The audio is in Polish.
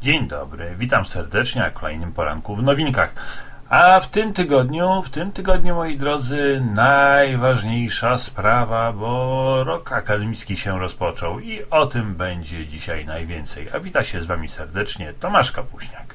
Dzień dobry, witam serdecznie na kolejnym poranku w nowinkach. A w tym tygodniu, moi drodzy, najważniejsza sprawa, bo rok akademicki się rozpoczął i o tym będzie dzisiaj najwięcej. A wita się z Wami serdecznie Tomasz Kapuśniak.